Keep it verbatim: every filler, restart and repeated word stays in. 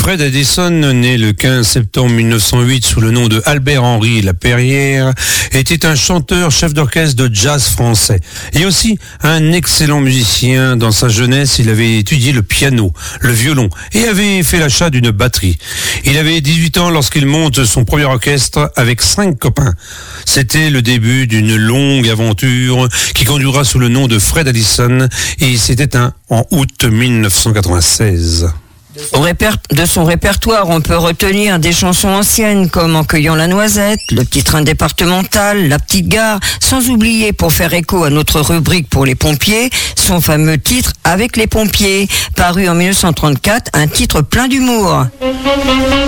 Fred Addison, né le quinze septembre mille neuf cent huit sous le nom de Albert-Henri Laperrière, était un chanteur chef d'orchestre de jazz français et aussi un excellent musicien. Dans sa jeunesse, il avait étudié le piano, le violon et avait fait l'achat d'une batterie. Il avait dix-huit ans lorsqu'il monte son premier orchestre avec cinq copains. C'était le début d'une longue aventure qui conduira sous le nom de Fred Addison et c'était un en août mille neuf cent quatre-vingt-seize. Au réper- de son répertoire, on peut retenir des chansons anciennes comme En cueillant la noisette, Le petit train départemental, La petite gare, sans oublier, pour faire écho à notre rubrique pour les pompiers, son fameux titre Avec les pompiers, paru en mille neuf cent trente-quatre, un titre plein d'humour.